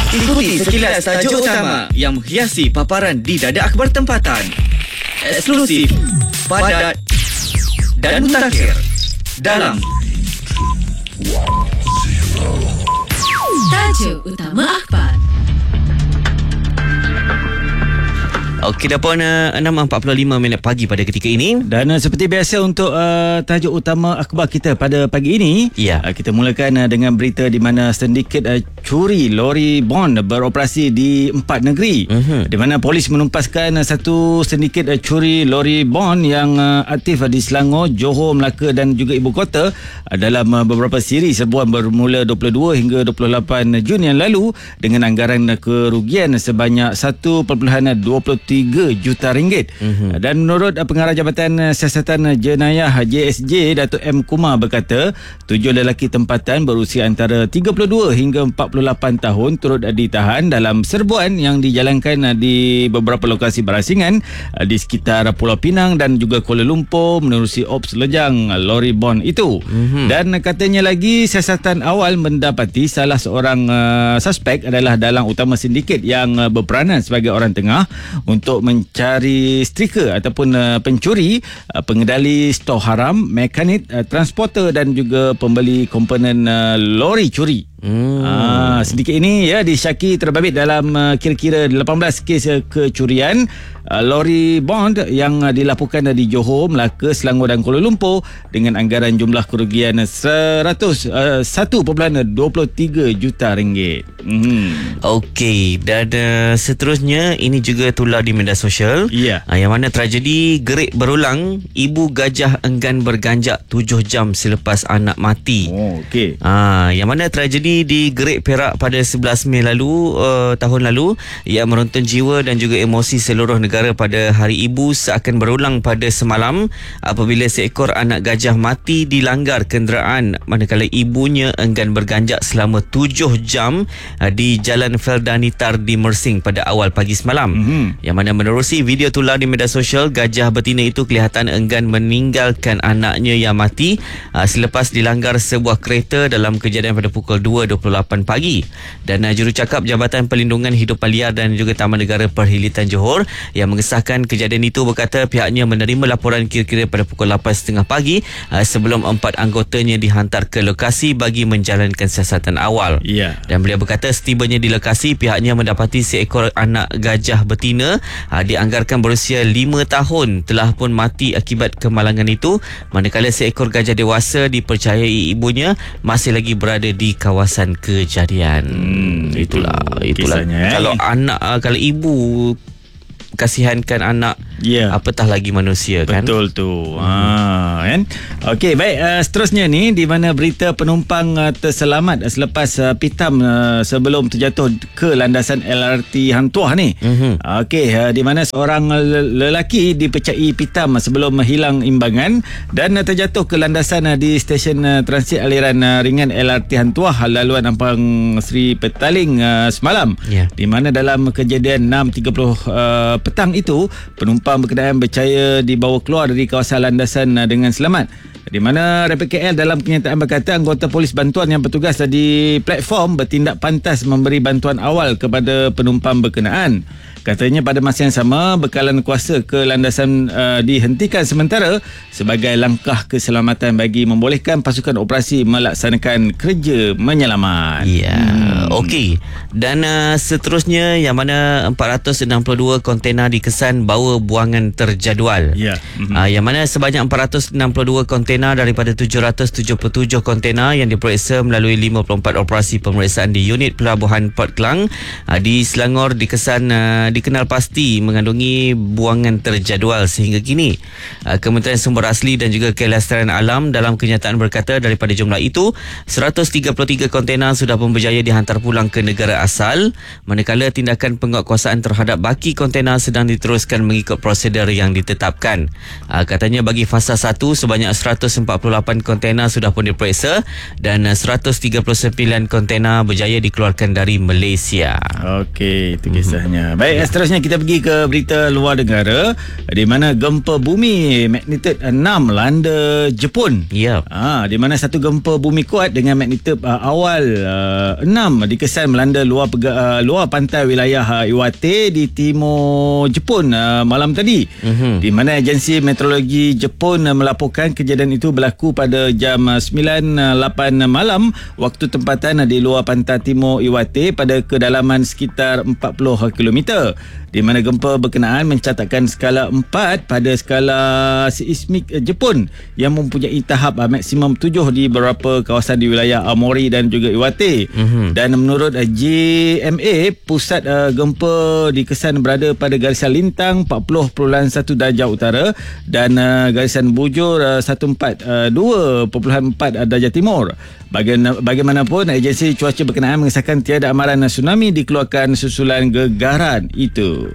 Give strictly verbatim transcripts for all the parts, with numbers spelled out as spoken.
Ikuti sekilas tajuk utama yang menghiasi paparan di Dadak Akhbar Tempatan. Eksklusif, padat dan mutakhir dalam Tajuk Utama Akhbar. Okey, dah pun uh, enam empat puluh lima minit pagi pada ketika ini. Dan uh, seperti biasa untuk uh, tajuk utama akhbar kita pada pagi ini, ya. uh, kita mulakan uh, dengan berita di mana sindiket uh, curi lori bond beroperasi di empat negeri. Uh-huh. Di mana polis menumpaskan uh, satu sindiket uh, curi lori bond yang uh, aktif uh, di Selangor, Johor, Melaka dan juga ibu kota uh, dalam uh, beberapa siri serbuan bermula dua puluh dua hingga dua puluh lapan Jun yang lalu dengan anggaran uh, kerugian sebanyak satu perpuluhan dua puluh tiga juta ringgit. Mm-hmm. Dan menurut pengarah Jabatan Siasatan Jenayah J S J, Datuk M. Kumar berkata, tujuh lelaki tempatan berusia antara tiga puluh dua hingga empat puluh lapan tahun turut ditahan dalam serbuan yang dijalankan di beberapa lokasi berasingan di sekitar Pulau Pinang dan juga Kuala Lumpur menerusi ops lejang lori bond itu. Mm-hmm. Dan katanya lagi, siasatan awal mendapati salah seorang uh, suspek adalah dalang utama sindiket yang uh, berperanan sebagai orang tengah untuk mencari striker ataupun uh, pencuri, uh, pengendali stor haram, mekanik, uh, transporter dan juga pembeli komponen uh, lori curi. Hmm. Ah, sedikit ini ya disyaki terbabit dalam uh, kira-kira lapan belas kes uh, kecurian uh, lori bond yang uh, dilaporkan uh, di Johor, Melaka, Selangor dan Kuala Lumpur dengan anggaran jumlah kerugian seratus satu perpuluhan dua puluh tiga juta ringgit. Hmm. Okey, dan uh, seterusnya ini juga tular di media sosial. Ya. Uh, yang mana tragedi gerik berulang, ibu gajah enggan berganjak tujuh jam selepas anak mati. Oh, okey. Ah, yang mana tragedi di Gerik Perak pada sebelas Mei lalu, uh, tahun lalu, yang meronta jiwa dan juga emosi seluruh negara pada Hari Ibu seakan berulang pada semalam apabila seekor anak gajah mati dilanggar kenderaan manakala ibunya enggan berganjak selama tujuh jam uh, di Jalan Feldanitar di Mersing pada awal pagi semalam. Mm-hmm. Yang mana menerusi video tular di media sosial, gajah betina itu kelihatan enggan meninggalkan anaknya yang mati uh, selepas dilanggar sebuah kereta dalam kejadian pada pukul dua dua puluh lapan pagi. Dan uh, jurucakap Jabatan Perlindungan Hidupan Liar dan juga Taman Negara Perhilitan Johor yang mengesahkan kejadian itu berkata pihaknya menerima laporan kira-kira pada pukul lapan tiga puluh pagi uh, sebelum empat anggotanya dihantar ke lokasi bagi menjalankan siasatan awal. Yeah. Dan beliau berkata setibanya di lokasi pihaknya mendapati seekor anak gajah betina uh, dianggarkan berusia lima tahun telah pun mati akibat kemalangan itu, manakala seekor gajah dewasa dipercayai ibunya masih lagi berada di kawasan kejadian. Hmm, itulah itulah kisahnya, kalau eh. anak kalau ibu kasihankan anak, yeah, apatah lagi manusia, kan? Betul tu. Hmm. Ha, kan? Okey, baik, uh, seterusnya ni di mana berita penumpang uh, terselamat uh, selepas uh, pitam uh, sebelum terjatuh ke landasan L R T Hang Tuah ni. Mm-hmm. Okey, uh, di mana seorang lelaki dipercayai pitam sebelum hilang imbangan dan uh, terjatuh ke landasan uh, di stesen uh, transit aliran uh, ringan L R T Hang Tuah laluan Ampang Seri Petaling uh, semalam. Yeah. Di mana dalam kejadian enam tiga puluh uh, petang itu, penumpang berkenaan berjaya dibawa keluar dari kawasan landasan dengan selamat. Di mana Rapid K L dalam kenyataan berkata anggota polis bantuan yang bertugas di platform bertindak pantas memberi bantuan awal kepada penumpang berkenaan. Katanya pada masa yang sama, bekalan kuasa ke landasan uh, dihentikan sementara sebagai langkah keselamatan bagi membolehkan pasukan operasi melaksanakan kerja menyelamat. Ya, hmm. Okey. Dan uh, seterusnya yang mana empat ratus enam puluh dua kontena dikesan bawa buangan terjadual. Ya. Hmm. Uh, yang mana sebanyak empat ratus enam puluh dua kontena daripada tujuh ratus tujuh puluh tujuh kontena yang diperiksa melalui lima puluh empat operasi pemeriksaan di unit pelabuhan Port Klang uh, di Selangor dikesan uh, dikenal pasti mengandungi buangan terjadual sehingga kini. Uh, Kementerian Sumber Asli dan juga Kelestarian Alam dalam kenyataan berkata daripada jumlah itu seratus tiga puluh tiga kontena sudah pun berjaya dihantar pulang ke negara asal, manakala tindakan penguatkuasaan terhadap baki kontena sedang diteruskan mengikut prosedur yang ditetapkan. Uh, katanya bagi fasa satu sebanyak seratus empat puluh lapan kontena sudah pun diperiksa dan uh, seratus tiga puluh sembilan kontena berjaya dikeluarkan dari Malaysia. Okey, itu kisahnya. Mm-hmm. Baik, Baik, seterusnya kita pergi ke berita luar negara di mana gempa bumi magnitude enam melanda Jepun. Ya. Ah, di mana satu gempa bumi kuat dengan magnitude uh, awal uh, enam dikesan melanda luar pega, uh, luar pantai wilayah uh, Iwate di timur Jepun uh, malam tadi. Mm-hmm. Di mana agensi meteorologi Jepun uh, melaporkan kejadian itu berlaku pada jam uh, sembilan lapan malam waktu tempatan uh, di luar pantai timur Iwate pada kedalaman sekitar empat puluh kilometer, di mana gempa berkenaan mencatatkan skala empat pada skala seismik Jepun yang mempunyai tahap maksimum tujuh di beberapa kawasan di wilayah Aomori dan juga Iwate. Mm-hmm. Dan menurut J M A, pusat uh, gempa dikesan berada pada garisan lintang empat puluh perpuluhan satu darjah utara dan uh, garisan bujur uh, seratus empat puluh dua perpuluhan empat darjah timur. Bagaimanapun, agensi cuaca berkenaan mengesahkan tiada amaran tsunami dikeluarkan susulan gegaran itu.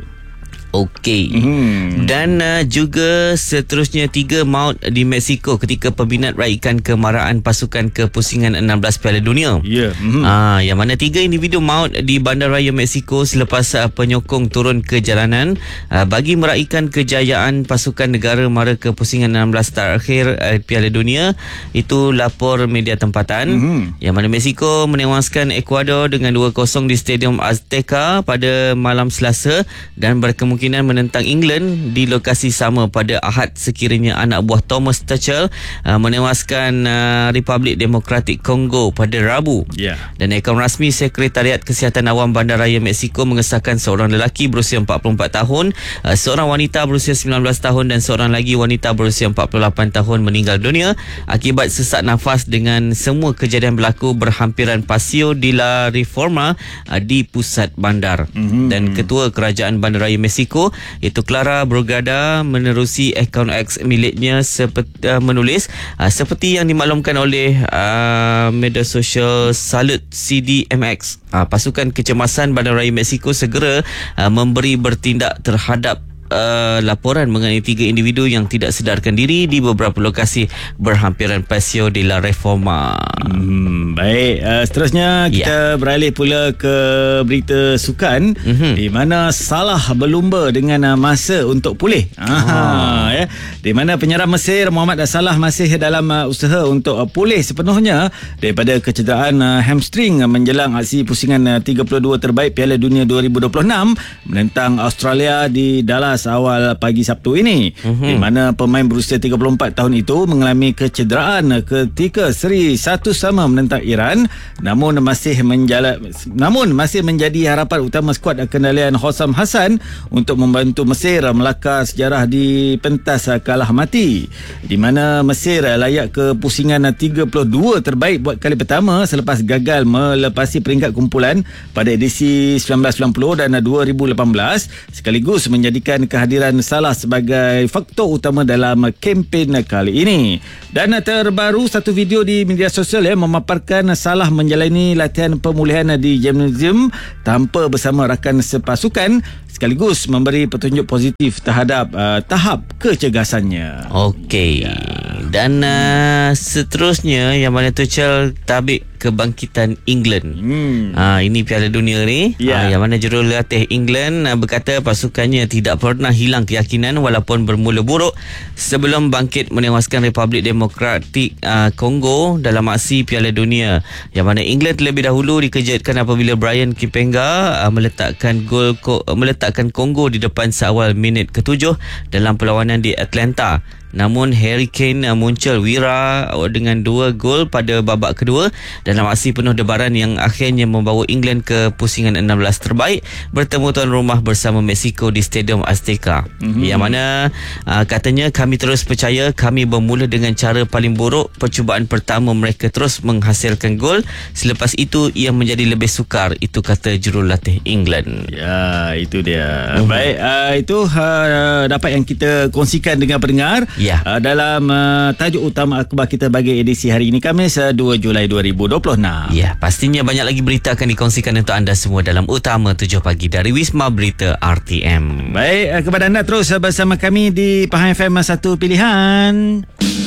Okey. Hmm. Dan uh, juga seterusnya tiga maut di Mexico ketika peminat raikan kemarahan pasukan kepusingan enam belas Piala Dunia. Ya. Yeah. Hmm. Ah, yang mana tiga individu maut di bandaraya Mexico selepas uh, penyokong turun ke jalanan uh, bagi meraikan kejayaan pasukan negara mara kepusingan enam belas terakhir uh, Piala Dunia. Itu lapor media tempatan. Hmm. Yang mana Mexico menewaskan Ecuador dengan dua kosong di Stadium Azteca pada malam Selasa dan berkemungkinan menentang England di lokasi sama pada Ahad sekiranya anak buah Thomas Tuchel uh, menewaskan uh, Republik Demokratik Kongo pada Rabu. Yeah. Dan akaun rasmi Sekretariat Kesihatan Awam Bandaraya Mexico mengesahkan seorang lelaki berusia empat puluh empat tahun, uh, seorang wanita berusia sembilan belas tahun dan seorang lagi wanita berusia empat puluh lapan tahun meninggal dunia akibat sesak nafas, dengan semua kejadian berlaku berhampiran Paseo de la Reforma uh, di pusat bandar. Mm-hmm. Dan Ketua Kerajaan Bandaraya Mexico itu Clara Brugada menerusi akaun X miliknya seperti, uh, menulis uh, seperti yang dimaklumkan oleh uh, media sosial Salud C D M X, uh, pasukan kecemasan Bandaraya Mexico segera uh, memberi bertindak terhadap Uh, laporan mengenai tiga individu yang tidak sedarkan diri di beberapa lokasi berhampiran Paseo de la Reforma. Hmm, baik, uh, seterusnya kita yeah. beralih pula ke berita sukan, mm-hmm. di mana Salah berlumba dengan uh, masa untuk pulih. Aha, ya. Di mana penyerang Mesir Mohamed Salah masih dalam uh, usaha untuk uh, pulih sepenuhnya daripada kecederaan uh, hamstring uh, menjelang aksi pusingan uh, tiga puluh dua terbaik Piala Dunia dua ribu dua puluh enam menentang Australia di Dallas awal pagi Sabtu ini. Mm-hmm. Di mana pemain berusia tiga puluh empat tahun itu mengalami kecederaan ketika seri satu sama menentang Iran, namun masih menjala, namun masih menjadi harapan utama skuad kendalian Hossam Hassan untuk membantu Mesir melakar sejarah di pentas kalah mati. Di mana Mesir layak ke pusingan tiga puluh dua terbaik buat kali pertama selepas gagal melepasi peringkat kumpulan pada edisi sembilan belas sembilan puluh dan dua ribu lapan belas, sekaligus menjadikan kehadiran Salah sebagai faktor utama dalam kempen kali ini. Dan terbaru, satu video di media sosial ya, memaparkan Salah menjalani latihan pemulihan di gymnasium tanpa bersama rakan sepasukan, sekaligus memberi petunjuk positif terhadap uh, tahap kecegasannya. Okey. Ya. Dan uh, seterusnya yang mana Tuchel tabik kebangkitan England. Hmm. Uh, ini Piala Dunia ni. Yeah. Uh, yang mana jurulatih England uh, berkata pasukannya tidak pernah hilang keyakinan walaupun bermula buruk sebelum bangkit menewaskan Republik Demokratik uh, Kongo dalam aksi Piala Dunia. Yang mana England terlebih dahulu dikejutkan apabila Brian Kipenga uh, meletakkan gol ko- meletakkan Kongo di depan seawal minit ketujuh dalam perlawanan di Atlanta. Namun Harry Kane muncul wira dengan dua gol pada babak kedua dalam aksi penuh debaran yang akhirnya membawa England ke pusingan enam belas terbaik bertemu tuan rumah bersama Mexico di Stadium Azteca. Mm-hmm. Yang mana uh, katanya, kami terus percaya kami bermula dengan cara paling buruk. Percubaan pertama mereka terus menghasilkan gol, selepas itu ia menjadi lebih sukar. Itu kata jurulatih England. Ya, itu dia. Mm-hmm. Baik, uh, itu uh, dapat yang kita kongsikan dengan pendengar. Ya. Uh, dalam uh, tajuk utama akhbar kita bagi edisi hari ini, Khamis uh, dua Julai dua ribu dua puluh enam. Ya, pastinya banyak lagi berita akan dikongsikan untuk anda semua dalam Utama tujuh Pagi dari Wisma Berita R T M. Baik, uh, kepada anda terus uh, bersama kami di Pahang F M satu Pilihan.